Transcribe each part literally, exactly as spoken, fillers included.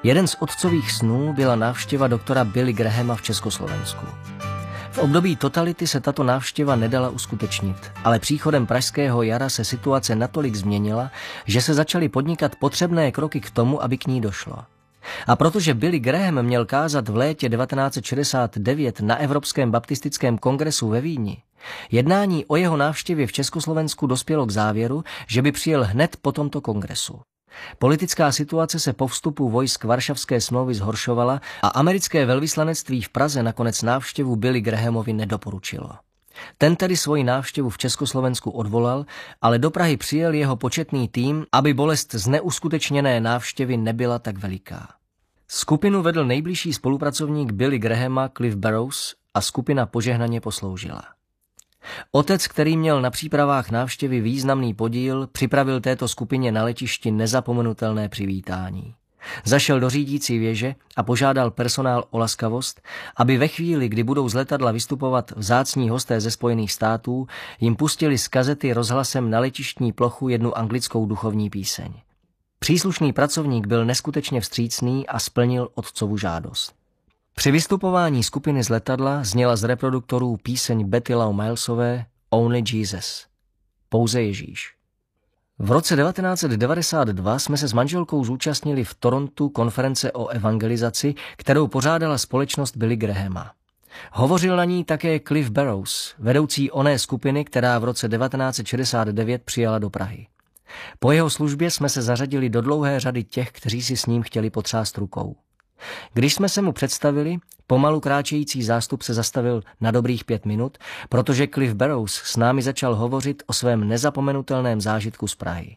Jeden z otcových snů byla návštěva doktora Billy Grahama v Československu. V období totality se tato návštěva nedala uskutečnit, ale příchodem pražského jara se situace natolik změnila, že se začaly podnikat potřebné kroky k tomu, aby k ní došlo. A protože Billy Graham měl kázat v létě devatenáct set šedesát devět na Evropském baptistickém kongresu ve Vídni, jednání o jeho návštěvě v Československu dospělo k závěru, že by přijel hned po tomto kongresu. Politická situace se po vstupu vojsk Varšavské smlouvy zhoršovala a americké velvyslanectví v Praze nakonec návštěvu Billy Grahamovi nedoporučilo. Ten tedy svoji návštěvu v Československu odvolal, ale do Prahy přijel jeho početný tým, aby bolest z neuskutečněné návštěvy nebyla tak veliká. Skupinu vedl nejbližší spolupracovník Billy Grahama Cliff Barrows a skupina požehnaně posloužila. Otec, který měl na přípravách návštěvy významný podíl, připravil této skupině na letišti nezapomenutelné přivítání. Zašel do řídící věže a požádal personál o laskavost, aby ve chvíli, kdy budou z letadla vystupovat vzácní hosté ze Spojených států, jim pustili z kazety rozhlasem na letištní plochu jednu anglickou duchovní píseň. Příslušný pracovník byl neskutečně vstřícný a splnil otcovu žádost. Při vystupování skupiny z letadla zněla z reproduktorů píseň Betty Lou Milesové Only Jesus. Pouze Ježíš. V roce devatenáct set devadesát dva jsme se s manželkou zúčastnili v Torontu konference o evangelizaci, kterou pořádala společnost Billy Grahama. Hovořil na ní také Cliff Barrows, vedoucí oné skupiny, která v roce devatenáct set šedesát devět přijala do Prahy. Po jeho službě jsme se zařadili do dlouhé řady těch, kteří si s ním chtěli potřást rukou. Když jsme se mu představili, pomalu kráčející zástup se zastavil na dobrých pět minut, protože Cliff Barrows s námi začal hovořit o svém nezapomenutelném zážitku z Prahy.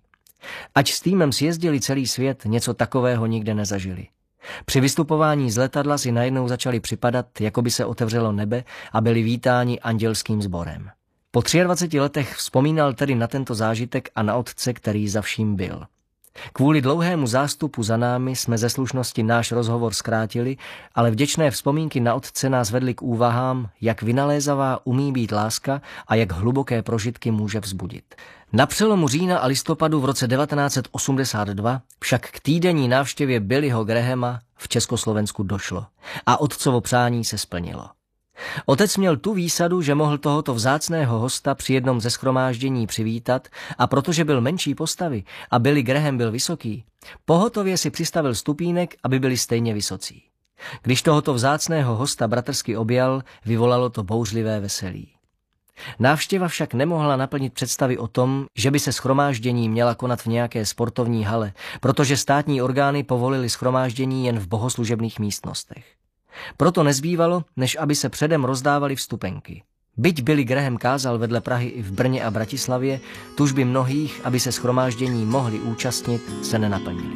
Ať s týmem sjezdili celý svět, něco takového nikde nezažili. Při vystupování z letadla si najednou začali připadat, jako by se otevřelo nebe a byli vítáni andělským sborem. Po dvaceti třech letech vzpomínal tedy na tento zážitek a na otce, který za vším byl. Kvůli dlouhému zástupu za námi jsme ze slušnosti náš rozhovor zkrátili, ale vděčné vzpomínky na otce nás vedly k úvahám, jak vynalézavá umí být láska a jak hluboké prožitky může vzbudit. Na přelomu října a listopadu v roce devatenáct set osmdesát dva však k týdenní návštěvě Billyho Grahama v Československu došlo a otcovo přání se splnilo. Otec měl tu výsadu, že mohl tohoto vzácného hosta při jednom ze shromáždění přivítat a protože byl menší postavy a Billy Graham byl vysoký, pohotově si přistavil stupínek, aby byli stejně vysocí. Když tohoto vzácného hosta bratrsky objal, vyvolalo to bouřlivé veselí. Návštěva však nemohla naplnit představy o tom, že by se shromáždění měla konat v nějaké sportovní hale, protože státní orgány povolily shromáždění jen v bohoslužebných místnostech. Proto nezbývalo, než aby se předem rozdávaly vstupenky. Byť Billy Graham kázal vedle Prahy i v Brně a Bratislavě, tužby mnohých, aby se shromáždění mohli účastnit, se nenaplnily.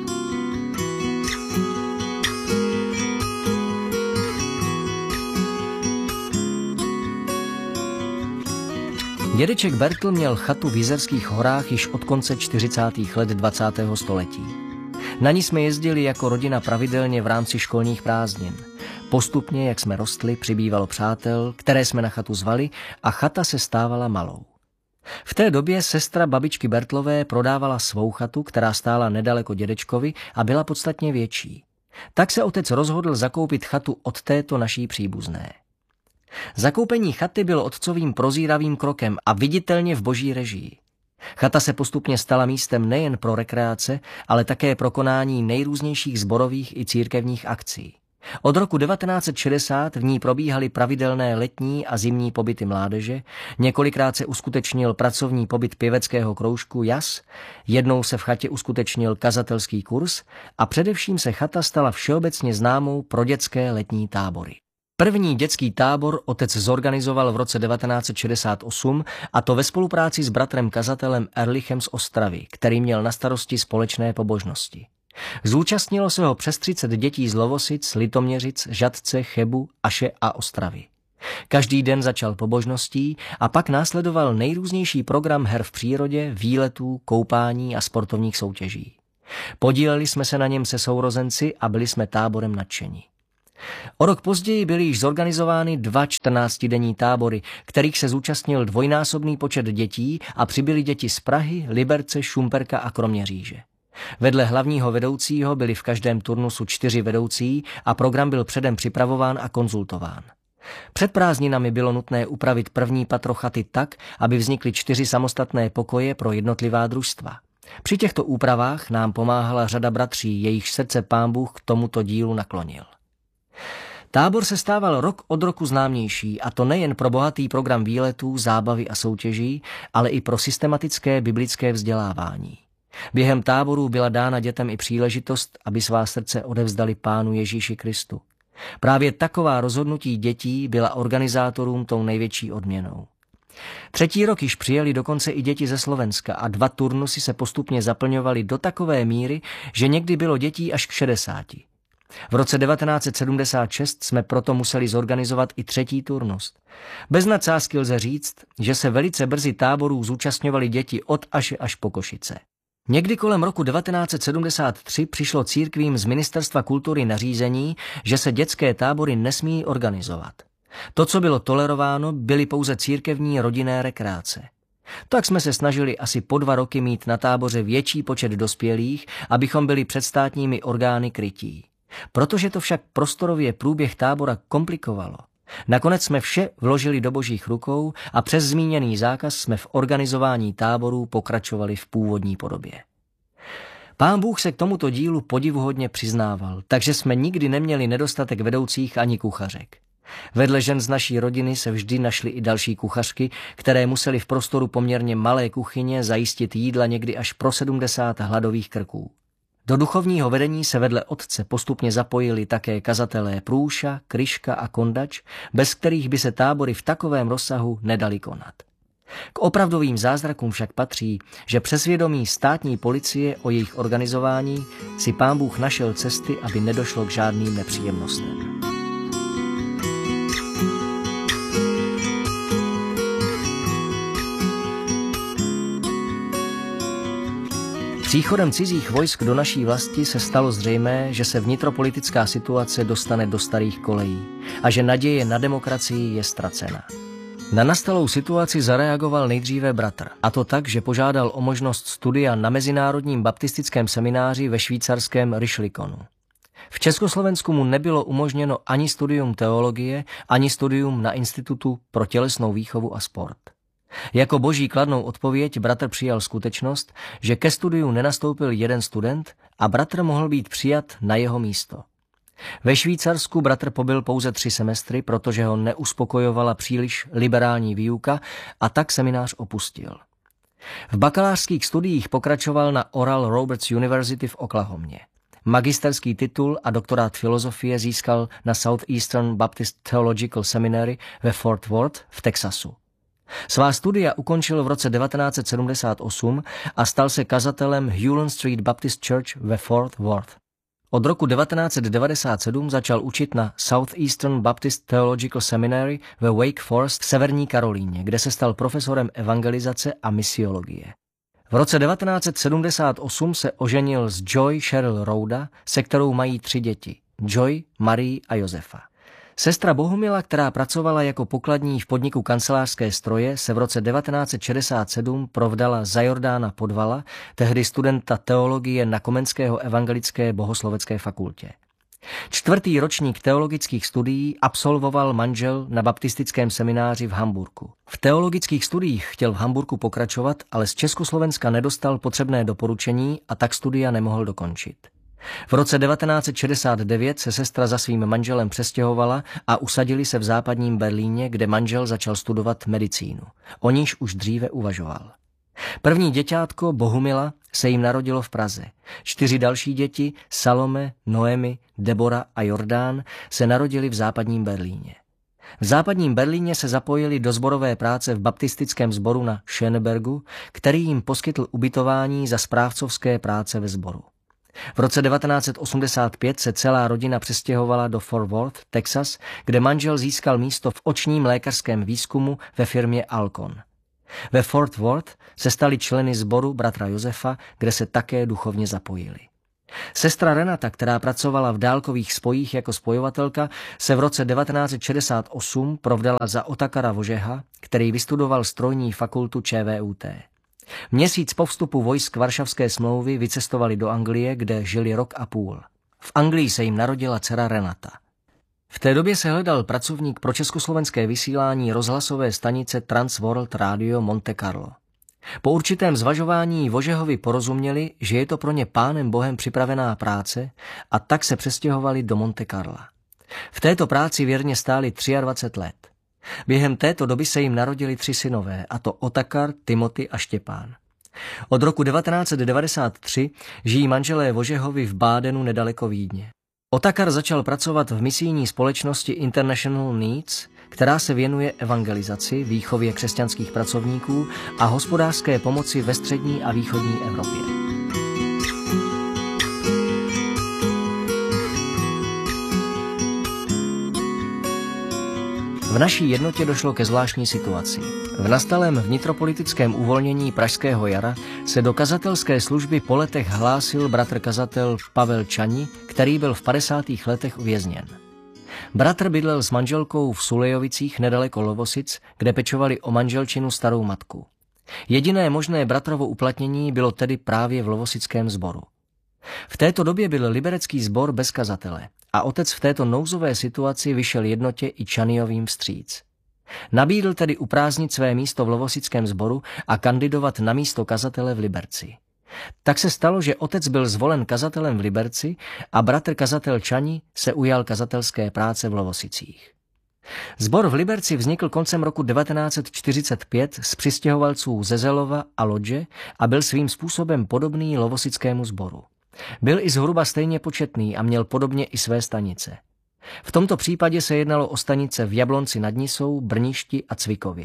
Dědeček Bertl měl chatu v Jizerských horách již od konce čtyřicátých let dvacátého století. Na ní jsme jezdili jako rodina pravidelně v rámci školních prázdnin. Postupně, jak jsme rostli, přibývalo přátel, které jsme na chatu zvali a chata se stávala malou. V té době sestra babičky Bertlové prodávala svou chatu, která stála nedaleko dědečkovi a byla podstatně větší. Tak se otec rozhodl zakoupit chatu od této naší příbuzné. Zakoupení chaty bylo otcovým prozíravým krokem a viditelně v boží režii. Chata se postupně stala místem nejen pro rekreace, ale také pro konání nejrůznějších sborových i církevních akcí. Od roku devatenáct set šedesát v ní probíhaly pravidelné letní a zimní pobyty mládeže, několikrát se uskutečnil pracovní pobyt pěveckého kroužku Jas, jednou se v chatě uskutečnil kazatelský kurz a především se chata stala všeobecně známou pro dětské letní tábory. První dětský tábor otec zorganizoval v roce devatenáct set šedesát osm, a to ve spolupráci s bratrem kazatelem Erlichem z Ostravy, který měl na starosti společné pobožnosti. Zúčastnilo se ho přes třicet dětí z Lovosic, Litoměřic, Žatce, Chebu, Aše a Ostravy. Každý den začal pobožností a pak následoval nejrůznější program her v přírodě, výletů, koupání a sportovních soutěží. Podíleli jsme se na něm se sourozenci a byli jsme táborem nadšeni. O rok později byly již zorganizovány dva čtrnáctidenní tábory, kterých se zúčastnil dvojnásobný počet dětí a přibyly děti z Prahy, Liberce, Šumperka a Kroměříže. Vedle hlavního vedoucího byli v každém turnusu čtyři vedoucí a program byl předem připravován a konzultován. Před prázdninami bylo nutné upravit první patro chaty tak, aby vznikly čtyři samostatné pokoje pro jednotlivá družstva. Při těchto úpravách nám pomáhala řada bratří, jejichž srdce Pán Bůh k tomuto dílu naklonil. Tábor se stával rok od roku známější, a to nejen pro bohatý program výletů, zábavy a soutěží, ale i pro systematické biblické vzdělávání. Během táborů byla dána dětem i příležitost, aby svá srdce odevzdali Pánu Ježíši Kristu. Právě taková rozhodnutí dětí byla organizátorům tou největší odměnou. Třetí rok již přijeli dokonce i děti ze Slovenska a dva turnusy se postupně zaplňovaly do takové míry, že někdy bylo dětí až k šedesáti. V roce devatenáct set sedmdesát šest jsme proto museli zorganizovat i třetí turnus. Bez nadsázky lze říct, že se velice brzy táborů zúčastňovaly děti od Aše až po Košice. Někdy kolem roku devatenáct set sedmdesát tři přišlo církvím z Ministerstva kultury nařízení, že se dětské tábory nesmí organizovat. To, co bylo tolerováno, byly pouze církevní rodinné rekreace. Tak jsme se snažili asi po dva roky mít na táboře větší počet dospělých, abychom byli před státními orgány krytí. Protože to však prostorově průběh tábora komplikovalo. Nakonec jsme vše vložili do božích rukou a přes zmíněný zákaz jsme v organizování táborů pokračovali v původní podobě. Pán Bůh se k tomuto dílu podivuhodně přiznával, takže jsme nikdy neměli nedostatek vedoucích ani kuchařek. Vedle žen z naší rodiny se vždy našly i další kuchařky, které musely v prostoru poměrně malé kuchyně zajistit jídla někdy až pro sedmdesát hladových krků. Do duchovního vedení se vedle otce postupně zapojili také kazatelé Průša, Kryška a Kondač, bez kterých by se tábory v takovém rozsahu nedaly konat. K opravdovým zázrakům však patří, že přes vědomí státní policie o jejich organizování si Pán Bůh našel cesty, aby nedošlo k žádným nepříjemnostem. Příchodem cizích vojsk do naší vlasti se stalo zřejmé, že se vnitropolitická situace dostane do starých kolejí a že naděje na demokracii je ztracena. Na nastalou situaci zareagoval nejdříve bratr, a to tak, že požádal o možnost studia na Mezinárodním baptistickém semináři ve švýcarském Ryšlikonu. V Československu mu nebylo umožněno ani studium teologie, ani studium na Institutu pro tělesnou výchovu a sport. Jako boží kladnou odpověď bratr přijal skutečnost, že ke studiu nenastoupil jeden student a bratr mohl být přijat na jeho místo. Ve Švýcarsku bratr pobyl pouze tři semestry, protože ho neuspokojovala příliš liberální výuka, a tak seminář opustil. V bakalářských studiích pokračoval na Oral Roberts University v Oklahomě. Magisterský titul a doktorát filozofie získal na Southeastern Baptist Theological Seminary ve Fort Worth v Texasu. Svá studia ukončil v roce devatenáct set sedmdesát osm a stal se kazatelem Hulen Street Baptist Church ve Fort Worth. Od roku devatenáct set devadesát sedm začal učit na Southeastern Baptist Theological Seminary ve Wake Forest v Severní Karolíně, kde se stal profesorem evangelizace a misiologie. V roce devatenáct set sedmdesát osm se oženil s Joy Cheryl Rouda, se kterou mají tři děti, Joy, Marii a Josefa. Sestra Bohumila, která pracovala jako pokladní v podniku kancelářské stroje, se v roce devatenáct set šedesát sedm provdala za Jordána Podvala, tehdy studenta teologie na Komenského evangelické bohoslovecké fakultě. Čtvrtý ročník teologických studií absolvoval manžel na baptistickém semináři v Hamburku. V teologických studiích chtěl v Hamburku pokračovat, ale z Československa nedostal potřebné doporučení a tak studia nemohl dokončit. V roce devatenáct set šedesát devět se sestra za svým manželem přestěhovala a usadili se v západním Berlíně, kde manžel začal studovat medicínu. O níž už dříve uvažoval. První děťátko, Bohumila, se jim narodilo v Praze. Čtyři další děti, Salome, Noemi, Debora a Jordán, se narodili v západním Berlíně. V západním Berlíně se zapojili do sborové práce v baptistickém sboru na Schönebergu, který jim poskytl ubytování za správcovské práce ve sboru. V roce devatenáct set osmdesát pět se celá rodina přestěhovala do Fort Worth, Texas, kde manžel získal místo v očním lékařském výzkumu ve firmě Alcon. Ve Fort Worth se stali členy sboru bratra Josefa, kde se také duchovně zapojili. Sestra Renata, která pracovala v dálkových spojích jako spojovatelka, se v roce devatenáct set šedesát osm provdala za Otakara Vožeha, který vystudoval strojní fakultu ČVUT. Měsíc po vstupu vojsk Varšavské smlouvy vycestovali do Anglie, kde žili rok a půl. V Anglii se jim narodila dcera Renata. V té době se hledal pracovník pro československé vysílání rozhlasové stanice Transworld Radio Monte Carlo. Po určitém zvažování Vožehovi porozuměli, že je to pro ně Pánem Bohem připravená práce, a tak se přestěhovali do Monte Carla. V této práci věrně stáli dvacet tři let. Během této doby se jim narodili tři synové, a to Otakar, Timothy a Štěpán. Od roku devatenáct set devadesát tři žijí manželé Vožehovi v Bádenu nedaleko Vídně. Otakar začal pracovat v misijní společnosti International Needs, která se věnuje evangelizaci, výchově křesťanských pracovníků a hospodářské pomoci ve střední a východní Evropě. V naší jednotě došlo ke zvláštní situaci. V nastalém vnitropolitickém uvolnění Pražského jara se do kazatelské služby po letech hlásil bratr kazatel Pavel Čani, který byl v padesátých letech uvězněn. Bratr bydlel s manželkou v Sulejovicích nedaleko Lovosic, kde pečovali o manželčinu starou matku. Jediné možné bratrovo uplatnění bylo tedy právě v lovosickém sboru. V této době byl liberecký sbor bez kazatele a otec v této nouzové situaci vyšel jednotě i Čaniovým vstříc. Nabídl tedy uprázdnit své místo v lovosickém sboru a kandidovat na místo kazatele v Liberci. Tak se stalo, že otec byl zvolen kazatelem v Liberci a bratr kazatel Čani se ujal kazatelské práce v Lovosicích. Sbor v Liberci vznikl koncem roku devatenáct set čtyřicet pět z přistěhovalců ze Zelova a Lodže a byl svým způsobem podobný lovosickému sboru. Byl i zhruba stejně početný a měl podobně i své stanice. V tomto případě se jednalo o stanice v Jablonci nad Nisou, Brništi a Cvikově.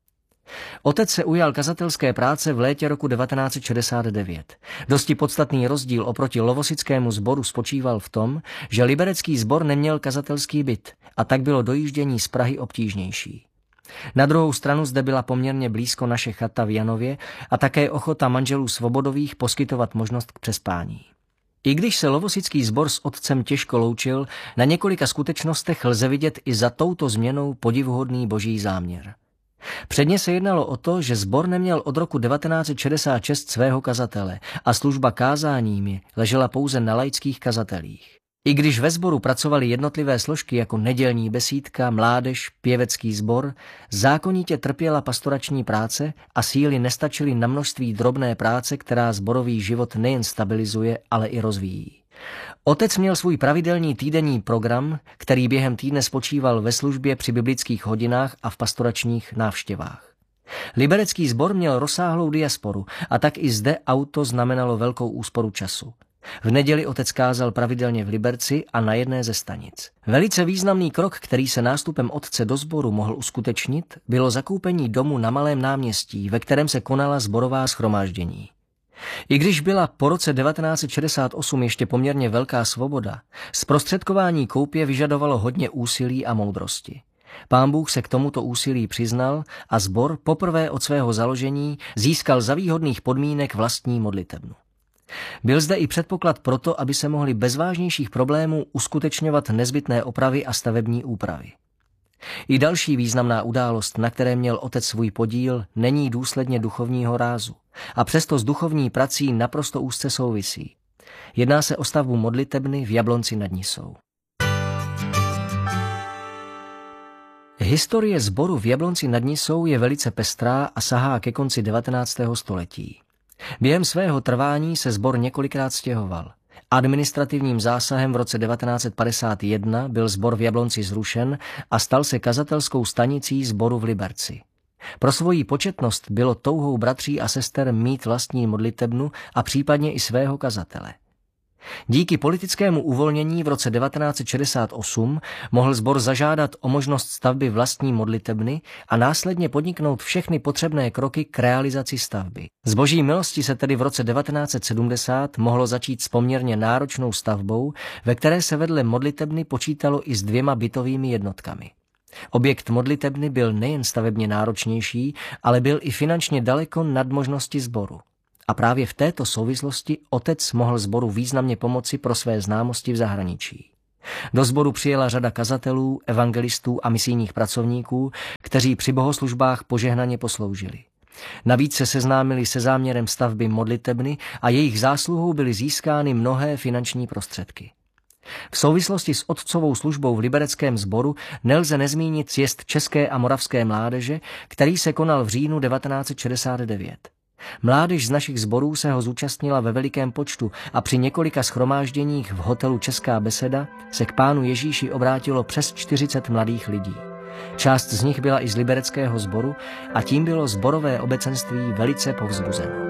Otec se ujal kazatelské práce v létě roku devatenáct set šedesát devět. Dosti podstatný rozdíl oproti lovosickému sboru spočíval v tom, že liberecký sbor neměl kazatelský byt a tak bylo dojíždění z Prahy obtížnější. Na druhou stranu zde byla poměrně blízko naše chata v Janově a také ochota manželů Svobodových poskytovat možnost k přespání. I když se lovosický sbor s otcem těžko loučil, na několika skutečnostech lze vidět i za touto změnou podivuhodný boží záměr. Předně se jednalo o to, že sbor neměl od roku devatenáct set šedesát šest svého kazatele a služba kázáními ležela pouze na laických kazatelích. I když ve sboru pracovaly jednotlivé složky jako nedělní besídka, mládež, pěvecký sbor, zákonitě trpěla pastorační práce a síly nestačily na množství drobné práce, která sborový život nejen stabilizuje, ale i rozvíjí. Otec měl svůj pravidelný týdenní program, který během týdne spočíval ve službě při biblických hodinách a v pastoračních návštěvách. Liberecký sbor měl rozsáhlou diasporu a tak i zde auto znamenalo velkou úsporu času. V neděli otec kázal pravidelně v Liberci a na jedné ze stanic. Velice významný krok, který se nástupem otce do sboru mohl uskutečnit, bylo zakoupení domu na Malém náměstí, ve kterém se konala sborová shromáždění. I když byla po roce devatenáct set šedesát osm ještě poměrně velká svoboda, zprostředkování koupě vyžadovalo hodně úsilí a moudrosti. Pán Bůh se k tomuto úsilí přiznal a sbor poprvé od svého založení získal za výhodných podmínek vlastní modlitebnu. Byl zde i předpoklad proto, aby se mohly bez vážnějších problémů uskutečňovat nezbytné opravy a stavební úpravy. I další významná událost, na které měl otec svůj podíl, není důsledně duchovního rázu a přesto s duchovní prací naprosto úzce souvisí. Jedná se o stavbu modlitebny v Jablonci nad Nisou. Historie sboru v Jablonci nad Nisou je velice pestrá a sahá ke konci devatenáctého století. Během svého trvání se sbor několikrát stěhoval. Administrativním zásahem v roce devatenáct set padesát jedna byl sbor v Jablonci zrušen a stal se kazatelskou stanicí sboru v Liberci. Pro svoji početnost bylo touhou bratří a sester mít vlastní modlitebnu a případně i svého kazatele. Díky politickému uvolnění v roce devatenáct set šedesát osm mohl sbor zažádat o možnost stavby vlastní modlitebny a následně podniknout všechny potřebné kroky k realizaci stavby. Z boží milosti se tedy v roce devatenáct set sedmdesát mohlo začít s poměrně náročnou stavbou, ve které se vedle modlitebny počítalo i s dvěma bytovými jednotkami. Objekt modlitebny byl nejen stavebně náročnější, ale byl i finančně daleko nad možnosti sboru. A právě v této souvislosti otec mohl sboru významně pomoci pro své známosti v zahraničí. Do sboru přijela řada kazatelů, evangelistů a misijních pracovníků, kteří při bohoslužbách požehnaně posloužili. Navíc se seznámili se záměrem stavby modlitebny a jejich zásluhou byly získány mnohé finanční prostředky. V souvislosti s otcovou službou v libereckém sboru nelze nezmínit sjezd české a moravské mládeže, který se konal v říjnu devatenáct set šedesát devět. Mládež z našich sborů se ho zúčastnila ve velikém počtu a při několika shromážděních v hotelu Česká beseda se k Pánu Ježíši obrátilo přes čtyřicet mladých lidí. Část z nich byla i z libereckého sboru a tím bylo sborové obecenství velice povzbuzeno.